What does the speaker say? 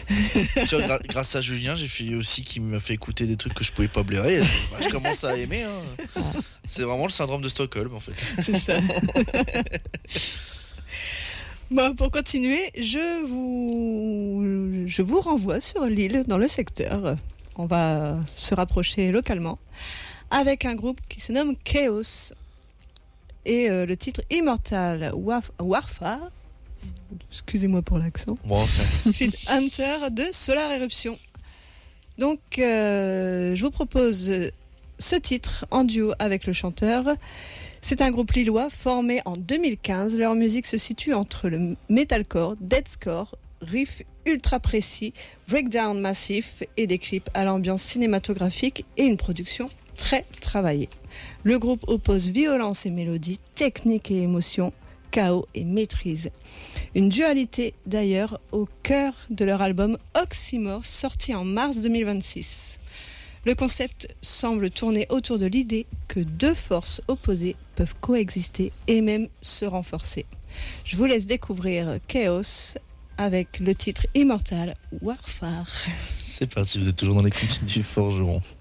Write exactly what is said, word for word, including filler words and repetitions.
Tu vois, gra- grâce à Julien, j'ai fait aussi qui m'a fait écouter des trucs que je pouvais pas blairer. Et, bah, je commence à aimer. Hein. C'est vraiment le syndrome de Stockholm en fait. C'est ça. Bon, pour continuer, je vous, je vous renvoie sur l'île, dans le secteur. On va se rapprocher localement avec un groupe qui se nomme Chaos. Et euh, le titre Immortal Warf- Warfare, excusez-moi pour l'accent, Bon, enfin. Feat Hunter de Solar Eruption. Donc, euh, je vous propose ce titre en duo avec le chanteur. C'est un groupe lillois formé en deux mille quinze. Leur musique se situe entre le metalcore, deathcore, riff ultra précis, breakdown massif et des clips à l'ambiance cinématographique et une production très travaillée. Le groupe oppose violence et mélodie, technique et émotion, chaos et maîtrise. Une dualité d'ailleurs au cœur de leur album Oxymore sorti en mars deux mille vingt-six. Le concept semble tourner autour de l'idée que deux forces opposées peuvent coexister et même se renforcer. Je vous laisse découvrir Chaos avec le titre Immortal Warfare. C'est parti, vous êtes toujours dans les continus du forgeron.